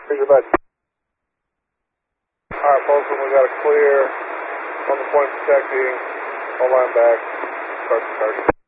Here's your bud. Alright, Folsom, we got a clear on the point protecting. Hold line back. Start the target.